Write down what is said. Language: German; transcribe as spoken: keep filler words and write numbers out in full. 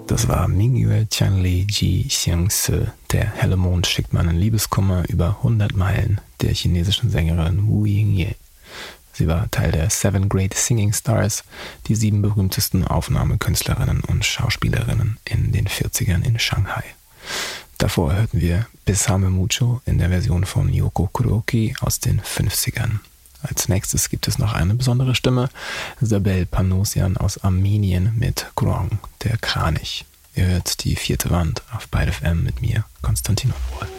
Das war Mingyue Tianli Ji Xiangse. Der helle Mond schickt meinen Liebeskummer über hundert Meilen der chinesischen Sängerin Wu Yingye. Sie war Teil der Seven Great Singing Stars, die sieben berühmtesten Aufnahmekünstlerinnen und Schauspielerinnen in den vierzigern in Shanghai. Davor hörten wir Besame Mucho in der Version von Yoko Kuroki aus den fünfzigern. Als nächstes gibt es noch eine besondere Stimme, Sabel Panosian aus Armenien mit Grong, der Kranich. Ihr hört die vierte Wand auf Byte F M mit mir, Konstantinopol.